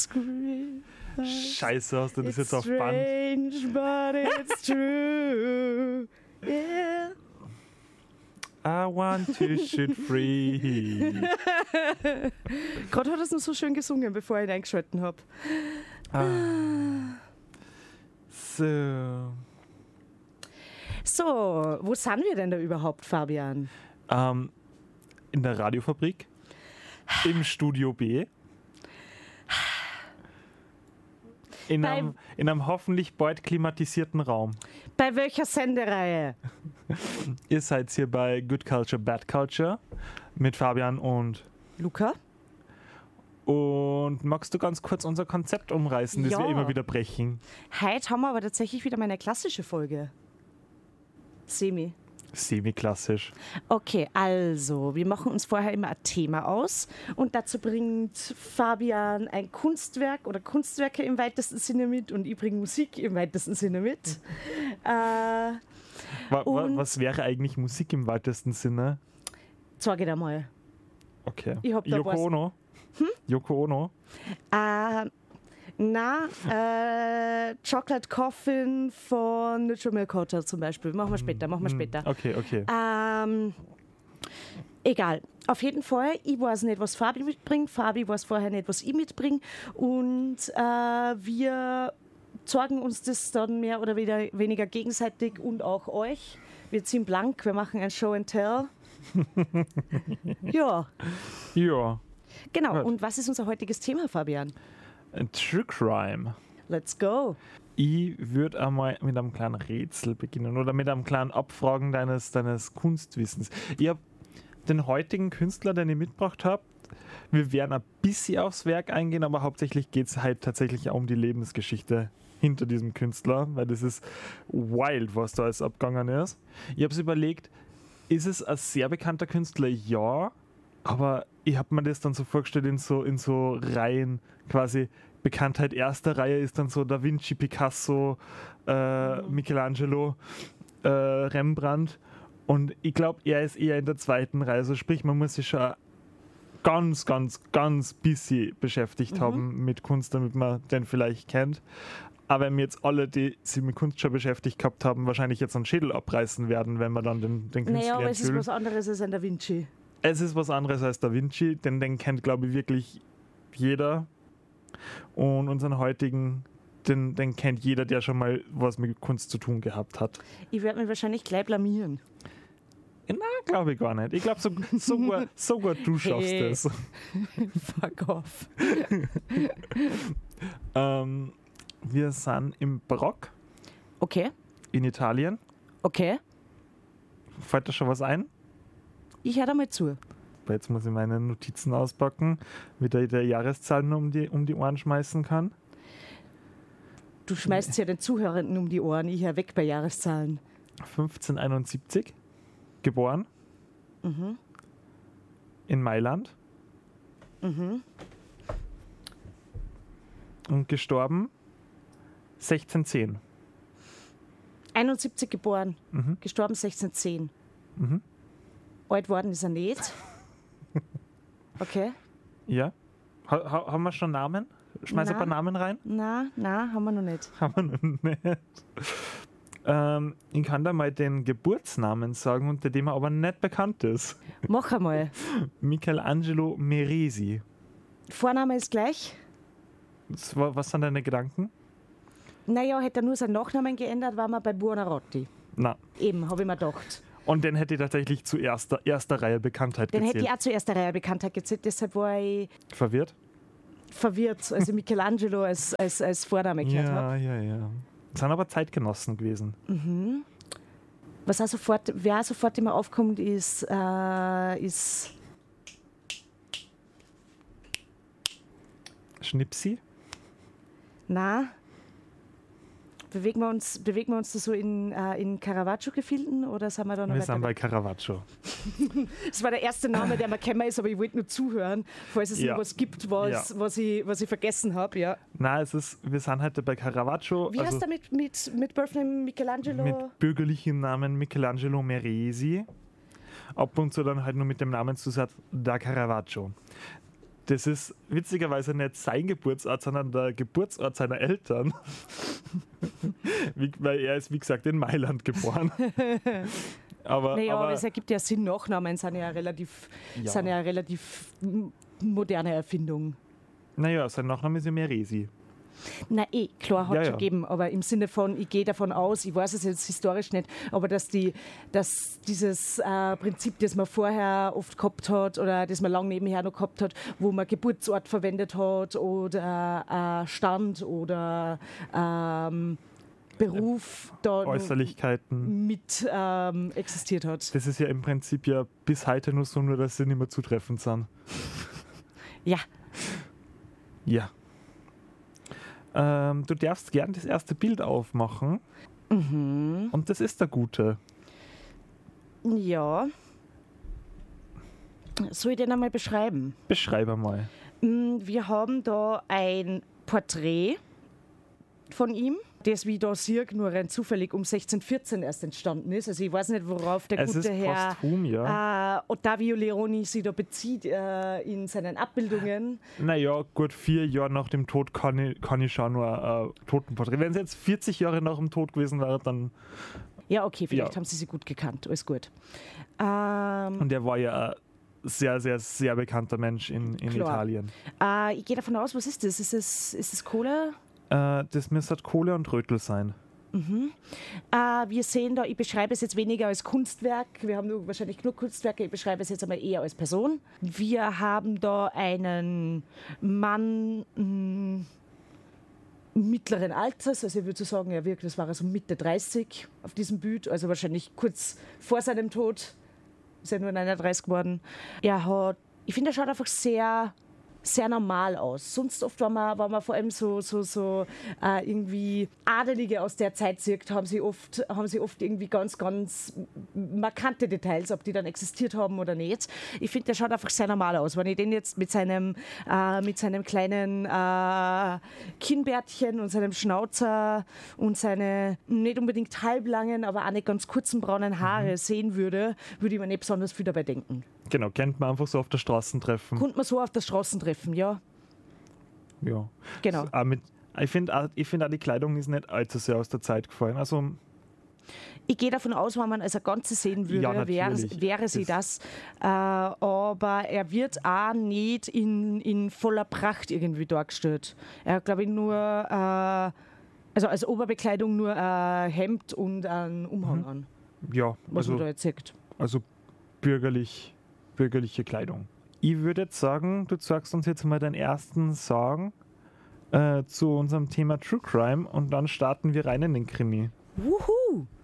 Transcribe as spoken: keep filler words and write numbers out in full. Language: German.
Scheiße, hast du das jetzt auf Band? Strange, but it's true. Yeah. I want to shoot free. Gerade hat er es noch so schön gesungen, bevor ich ihn eingeschalten habe. Ah. So. So, wo sind wir denn da überhaupt, Fabian? Ähm, in der Radiofabrik, im Studio B, in einem, in einem hoffentlich bald klimatisierten Raum. Bei welcher Sendereihe? Ihr seid hier bei Good Culture, Bad Culture mit Fabian und Luca? Und magst du ganz kurz unser Konzept umreißen, das Ja. wir immer wieder brechen? Heute haben wir aber tatsächlich wieder mal eine klassische Folge. Semi. Semi-klassisch. Okay, also, wir machen uns vorher immer ein Thema aus und dazu bringt Fabian ein Kunstwerk oder Kunstwerke im weitesten Sinne mit und ich bringe Musik im weitesten Sinne mit. äh, Wa- wa- Und- was wäre eigentlich Musik im weitesten Sinne? Sag ich dir mal. Okay. Ich hab da Yoko was- Ono? Hm? Yoko Ono? Äh, na, äh, Chocolate Coffin von Neutral Milk Hotel zum Beispiel. Machen wir später, machen wir Hm, später. Okay, okay. Ähm, egal. Auf jeden Fall, ich weiß nicht, was Fabi mitbringt. Fabi weiß vorher nicht, was ich mitbringe. Und äh, wir zeigen uns das dann mehr oder weniger, weniger gegenseitig und auch euch. Wir ziehen blank, wir machen ein Show and Tell. Ja, Ja. genau. Gut. Und was ist unser heutiges Thema, Fabian? Ein True Crime. Let's go. Ich würde einmal mit einem kleinen Rätsel beginnen oder mit einem kleinen Abfragen deines, deines Kunstwissens. Ich habe den heutigen Künstler, den ich mitgebracht habe, wir werden ein bisschen aufs Werk eingehen, aber hauptsächlich geht es halt tatsächlich auch um die Lebensgeschichte hinter diesem Künstler, weil das ist wild, was da alles abgegangen ist. Ich habe es überlegt, ist es ein sehr bekannter Künstler? Ja, aber ich habe mir das dann so vorgestellt in so, in so Reihen, quasi Bekanntheit erster Reihe ist dann so Da Vinci, Picasso, äh, Michelangelo, äh, Rembrandt und ich glaube, er ist eher in der zweiten Reihe, also sprich, man muss sich schon ganz, ganz, ganz busy beschäftigt Mhm. haben mit Kunst, damit man den vielleicht kennt. Aber wenn wir jetzt alle, die sich mit Kunst schon beschäftigt gehabt haben, wahrscheinlich jetzt einen Schädel abreißen werden, wenn wir dann den, den Künstler Naja, aber es ist enthüllen. was anderes als ein Da Vinci. Es ist was anderes als Da Vinci, denn den kennt, glaube ich, wirklich jeder. Und unseren heutigen, den, den kennt jeder, der schon mal was mit Kunst zu tun gehabt hat. Ich werde mich wahrscheinlich gleich blamieren. Na, glaube ich gar nicht. Ich glaube, so, sogar, sogar du schaffst Hey. es. Fuck off. Ähm, wir sind im Barock Okay, in Italien. okay. Fällt da schon was ein? Ich höre da mal zu. Weil jetzt muss ich meine Notizen auspacken, mit der ich der Jahreszahlen um die, um die Ohren schmeißen kann. Du schmeißt ja den Zuhörenden um die Ohren. Ich höre weg bei Jahreszahlen. fünfzehnhunderteinundsiebzig geboren. Mhm. In Mailand. Mhm. Und gestorben sechzehnhundertzehn. einundsiebzig geboren, Mhm. gestorben sechzehnhundertzehn. Mhm. Alt worden ist er nicht. Okay. Ja. Ha, ha, haben wir schon Namen? Schmeiß Na. ein paar Namen rein. Na, na, haben wir noch nicht. Haben wir noch nicht. Ähm, ich kann da mal den Geburtsnamen sagen, unter dem er aber nicht bekannt ist. Mach einmal. Michelangelo Merisi. Vorname ist gleich. Das war, was sind deine Gedanken? Naja, hätte er nur seinen Nachnamen geändert, waren wir bei Buonarroti. Na. Eben, habe ich mir gedacht. Und den hätte ich tatsächlich zu erster, erster Reihe Bekanntheit Den gezählt. hätte ich auch zu erster Reihe Bekanntheit gezählt, deshalb war ich Verwirrt? verwirrt, als ich Michelangelo als, als, als Vorname gehört habe. Ja, ja, ja. Das sind aber Zeitgenossen gewesen. Was auch sofort, wer auch sofort immer aufkommt, ist, äh, ist Schnipsi? na, bewegen wir uns, bewegen wir uns da so in, äh, in Caravaggio-Gefilden oder sind wir da noch Wir weiter sind bei weg? Caravaggio. Das war der erste Name, der mir gekommen ist, aber ich wollte nur zuhören, falls es Ja. noch was gibt, was, Ja. was, ich, was ich vergessen habe. Ja. Nein, es ist, wir sind heute bei Caravaggio. Wie also heißt der mit, mit, mit Birthname Michelangelo? mit bürgerlichem Namen Michelangelo Merisi. Ab und zu dann halt nur mit dem Namenszusatz da Caravaggio. Das ist witzigerweise nicht sein Geburtsort, sondern der Geburtsort seiner Eltern. wie, weil er ist, wie gesagt, in Mailand geboren. aber, naja, aber, aber es ergibt ja Sinn, Nachnamen sind ja relativ, Ja. sind ja relativ m- moderne Erfindung. naja, sein Nachname ist ja Meresi. Na eh, klar, hat Ja, schon ja. gegeben, aber im Sinne von, ich gehe davon aus, ich weiß es jetzt historisch nicht, aber dass, die, dass dieses äh, Prinzip, das man vorher oft gehabt hat oder das man lang nebenher noch gehabt hat, wo man Geburtsort verwendet hat oder äh, Stand oder ähm, Beruf dann Äußerlichkeiten. mit ähm, existiert hat. Das ist ja im Prinzip ja bis heute nur so, nur dass sie nicht mehr zutreffend sind. Ja, Ja. Ähm, du darfst gern das erste Bild aufmachen. mhm. Und das ist der Gute. ja. Soll ich den einmal beschreiben? Beschreibe mal. Mm, Wir haben da ein Porträt von ihm, das, wie ich da sehe, nur rein zufällig um sechzehnhundertvierzehn erst entstanden ist. Also ich weiß nicht, worauf der Es ist gute Herr posthum, ja. äh, Ottavio Leoni sich da bezieht äh, in seinen Abbildungen. Naja, gut vier Jahre nach dem Tod kann ich, kann ich schon nur ein äh, Totenporträt. Wenn es jetzt vierzig Jahre nach dem Tod gewesen wäre, dann. Ja, okay, vielleicht Ja. haben sie sie gut gekannt, alles gut. Ähm, Und er war ja ein sehr, sehr, sehr bekannter Mensch in, in Klar. Italien. äh, ich gehe davon aus, was ist das? Ist es, ist es Kohle? Äh, das müsste Kohle und Rötel sein. Äh, wir sehen da, ich beschreibe es jetzt weniger als Kunstwerk, wir haben nur wahrscheinlich genug Kunstwerke, ich beschreibe es jetzt einmal eher als Person. Wir haben da einen Mann mh, mittleren Alters, also ich würde so sagen, er wirkt, das war also Mitte dreißig auf diesem Bild, also wahrscheinlich kurz vor seinem Tod, ist er nur neununddreißig geworden. Er hat, ich finde, er schaut einfach sehr sehr normal aus. Sonst oft, wenn man, wenn man vor allem so, so, so äh, irgendwie Adelige aus der Zeit sieht, haben sie, oft, haben sie oft irgendwie ganz, ganz markante Details, ob die dann existiert haben oder nicht. Ich finde, der schaut einfach sehr normal aus. Wenn ich den jetzt mit seinem, äh, mit seinem kleinen äh, Kinnbärtchen und seinem Schnauzer und seine nicht unbedingt halblangen, aber auch nicht ganz kurzen braunen Haare mhm. sehen würde, würde ich mir nicht besonders viel dabei denken. Genau, kennt man einfach so auf der Straße treffen. Konnte man so auf der Straße treffen, ja. Ja. Genau. So, auch mit, ich finde auch, ich find auch, die Kleidung ist nicht allzu sehr aus der Zeit gefallen. Also, ich gehe davon aus, wenn man als ein Ganzes sehen würde, Ja, wäre, natürlich. wäre sie das. Äh, aber er wird auch nicht in, in voller Pracht irgendwie dargestellt. Er hat, glaube ich, nur, äh, also als Oberbekleidung nur ein Hemd und einen Umhang Mhm. an, ja, was man da also, jetzt sieht. also bürgerlich, bürgerliche Kleidung. Ich würde jetzt sagen, du sagst uns jetzt mal deinen ersten Song äh, zu unserem Thema True Crime und dann starten wir rein in den Krimi. Wuhu!